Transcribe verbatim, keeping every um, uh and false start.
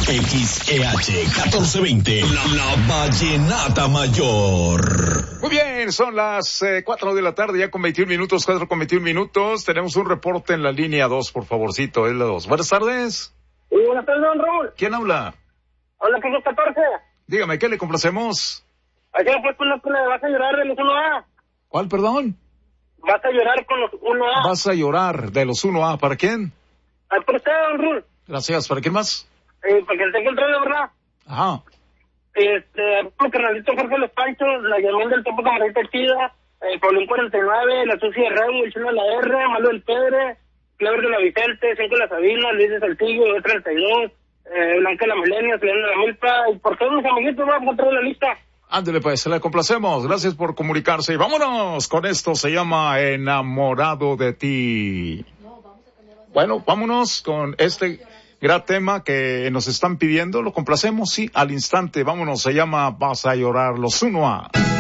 X E H catorce veinte, la, la Vallenata Mayor. Muy bien, son las eh, cuatro de la tarde, ya con veintiún minutos, cuatro con veintiún minutos. Tenemos un reporte en la línea dos, por favorcito, es la dos. Buenas tardes. Sí, buenas tardes, don Raúl. ¿Quién habla? Hola, que es catorce. Dígame, ¿qué le complacemos? Ayer fue con la con la de Vas a llorar de los uno A. ¿Cuál, perdón? Vas a llorar con los uno A. Vas a llorar de los uno A. ¿Para quién? Ay, por usted, don Raúl. Gracias. ¿Para quién más? Eh, para que tenga el radio, ¿verdad? Ajá. Este, mi carnalito Jorge Los Panchos, la llamada del Topo Camarita Chida, eh, Paulín cuarenta y nueve, la Sucia de Remo, el Chino de la R, Malo del Pedre, Clever de la Vicente, Cinco de la Sabina, Luis de Saltillo, E treinta y dos, eh, Blanca de la Melenia, Julián de la Milpa, y por todos mis amiguitos voy a encontrar la lista. Ándale pues, se la complacemos. Gracias por comunicarse. Y vámonos con esto, se llama Enamorado de ti. Bueno, vámonos con este gran tema que nos están pidiendo. Lo complacemos, sí, al instante. Vámonos, se llama Vas a llorar, los uno A.